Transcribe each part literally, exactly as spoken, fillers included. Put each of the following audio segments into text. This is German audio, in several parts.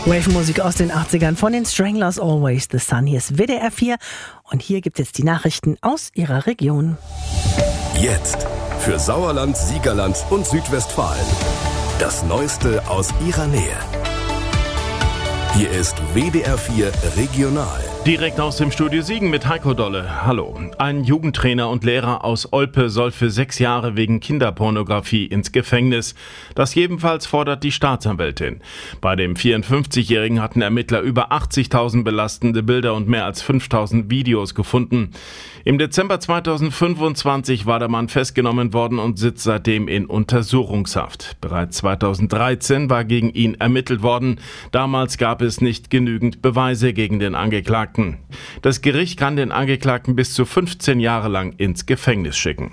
Wave-Musik aus den achtzigern von den Stranglers, Always the Sun. Hier ist W D R vier und hier gibt es die Nachrichten aus Ihrer Region. Jetzt für Sauerland, Siegerland und Südwestfalen. Das Neueste aus Ihrer Nähe. Hier ist W D R vier Regional. Direkt aus dem Studio Siegen mit Heiko Dolle. Hallo. Ein Jugendtrainer und Lehrer aus Olpe soll für sechs Jahre wegen Kinderpornografie ins Gefängnis. Das jedenfalls fordert die Staatsanwältin. Bei dem vierundfünfzigjährigen hatten Ermittler über achtzigtausend belastende Bilder und mehr als fünftausend Videos gefunden. Im Dezember zweitausendfünfundzwanzig war der Mann festgenommen worden und sitzt seitdem in Untersuchungshaft. Bereits zweitausenddreizehn war gegen ihn ermittelt worden. Damals gab es nicht genügend Beweise gegen den Angeklagten. Das Gericht kann den Angeklagten bis zu fünfzehn Jahre lang ins Gefängnis schicken.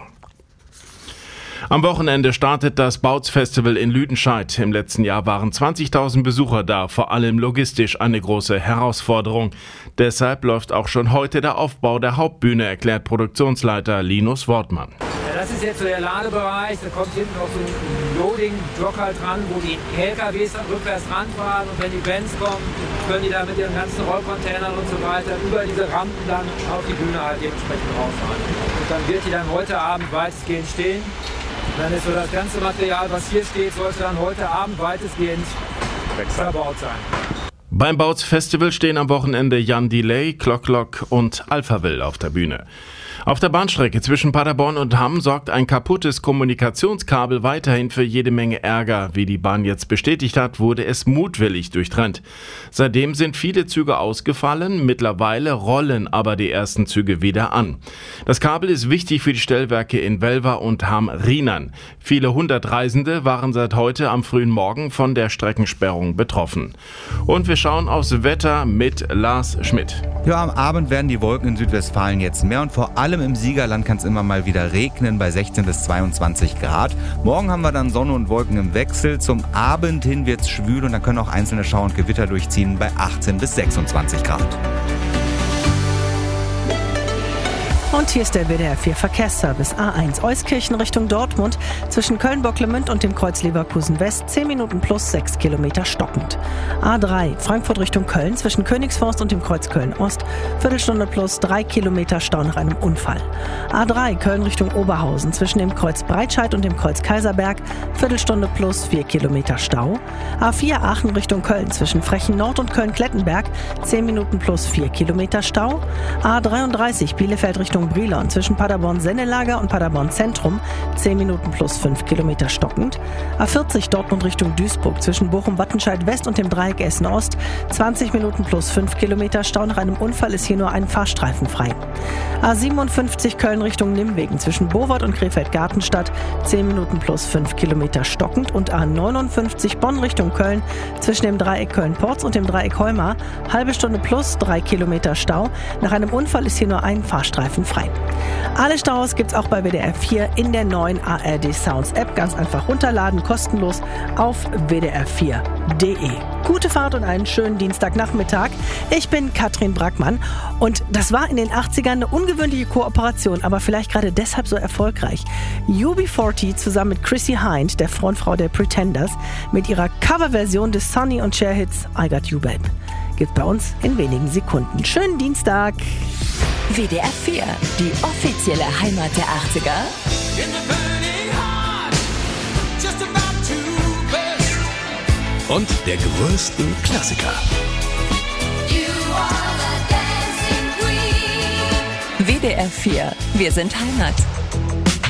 Am Wochenende startet das Bautzfestival in Lüdenscheid. Im letzten Jahr waren zwanzigtausend Besucher da, vor allem logistisch eine große Herausforderung. Deshalb läuft auch schon heute der Aufbau der Hauptbühne, erklärt Produktionsleiter Linus Wortmann. Ja, das ist jetzt so der Ladebereich, da kommt hinten noch so ein Loading-Block halt dran, wo die L K Ws dann rückwärts ranfahren und wenn die Bands kommen, können die da mit ihren ganzen Rollcontainern und so weiter über diese Rampen dann auf die Bühne halt dementsprechend rauffahren. Und dann wird die dann heute Abend weitestgehend stehen. Dann ist so das ganze Material, was hier steht, sollte dann heute Abend weitestgehend verbaut sein. Beim Bautzfestival stehen am Wochenende Jan Delay, Clock Clock und Alphaville auf der Bühne. Auf der Bahnstrecke zwischen Paderborn und Hamm sorgt ein kaputtes Kommunikationskabel weiterhin für jede Menge Ärger. Wie die Bahn jetzt bestätigt hat, wurde es mutwillig durchtrennt. Seitdem sind viele Züge ausgefallen, mittlerweile rollen aber die ersten Züge wieder an. Das Kabel ist wichtig für die Stellwerke in Welver und Hamm-Rheinern. Viele hundert Reisende waren seit heute am frühen Morgen von der Streckensperrung betroffen. Und wir schauen aufs Wetter mit Lars Schmidt. Ja, am Abend werden die Wolken in Südwestfalen jetzt mehr und vor allem im Siegerland kann es immer mal wieder regnen bei sechzehn bis zweiundzwanzig Grad. Morgen haben wir dann Sonne und Wolken im Wechsel. Zum Abend hin wird es schwül und dann können auch einzelne Schauer und Gewitter durchziehen bei achtzehn bis sechsundzwanzig Grad. Und hier ist der W D R vier Verkehrsservice. A eins Euskirchen Richtung Dortmund zwischen Köln-Bocklemünd und dem Kreuz Leverkusen West zehn Minuten plus sechs Kilometer stockend. A drei Frankfurt Richtung Köln zwischen Königsforst und dem Kreuz Köln Ost Viertelstunde plus drei Kilometer Stau nach einem Unfall. A drei Köln Richtung Oberhausen zwischen dem Kreuz Breitscheid und dem Kreuz Kaiserberg Viertelstunde plus vier Kilometer Stau. A vier Aachen Richtung Köln zwischen Frechen Nord und Köln-Klettenberg zehn Minuten plus vier Kilometer Stau. A dreiunddreißig Bielefeld Richtung Brilon zwischen Paderborn-Sennelager und Paderborn-Zentrum zehn Minuten plus fünf Kilometer stockend. A vierzig Dortmund Richtung Duisburg zwischen Bochum-Wattenscheid West und dem Dreieck Essen Ost zwanzig Minuten plus fünf Kilometer Stau. Nach einem Unfall ist hier nur ein Fahrstreifen frei. A siebenundfünfzig Köln Richtung Nimwegen zwischen Bowart und Krefeld-Gartenstadt zehn Minuten plus fünf Kilometer stockend und A neunundfünfzig Bonn Richtung Köln zwischen dem Dreieck Köln-Porz und dem Dreieck Heumar halbe Stunde plus drei Kilometer Stau. Nach einem Unfall ist hier nur ein Fahrstreifen frei. Alle Staus gibt's auch bei W D R vier in der neuen A R D Sounds App. Ganz einfach runterladen, kostenlos auf w d r vier punkt d e. Gute Fahrt und einen schönen Dienstagnachmittag. Ich bin Katrin Brackmann und das war in den achtzigern eine ungewöhnliche Kooperation, aber vielleicht gerade deshalb so erfolgreich. U B vierzig zusammen mit Chrissy Hind, der Frontfrau der Pretenders, mit ihrer Coverversion des Sonny und Cher Hits I Got You Babe. Gibt's bei uns in wenigen Sekunden. Schönen Dienstag. W D R vier, die offizielle Heimat der achtziger. Und der größten Klassiker. W D R vier, wir sind Heimat.